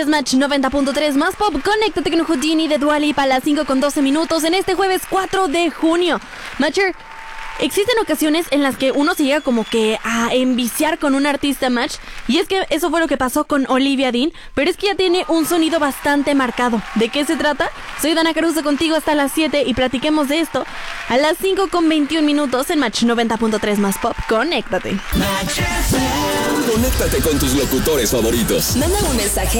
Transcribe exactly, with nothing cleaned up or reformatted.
Escuchas Match noventa punto tres más pop. Conéctate con Houdini de Dua Lipa a las cinco con doce minutos en este jueves cuatro de junio. Matcher, existen ocasiones en las que uno se llega como que a enviciar con un artista, Match, y es que eso fue lo que pasó con Olivia Dean, pero es que ya tiene un sonido bastante marcado. ¿De qué se trata? Soy Dana Caruso contigo hasta las siete y platiquemos de esto a las cinco con veintiún minutos en Match noventa punto tres más pop. Conéctate. Conéctate con tus locutores favoritos. Manda un mensaje